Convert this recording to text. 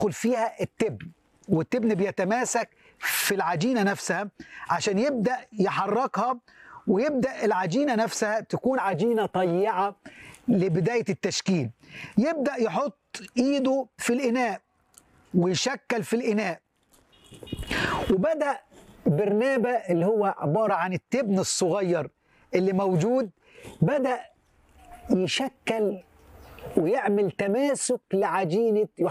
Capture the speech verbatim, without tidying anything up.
بيدخل فيها التبن، والتبن بيتماسك في العجينة نفسها عشان يبدأ يحركها، ويبدأ العجينة نفسها تكون عجينة طيعة لبداية التشكيل. يبدأ يحط إيده في الإناء ويشكل في الإناء، وبدأ برنابة اللي هو عبارة عن التبن الصغير اللي موجود، بدأ يشكل ويعمل تماسك لعجينة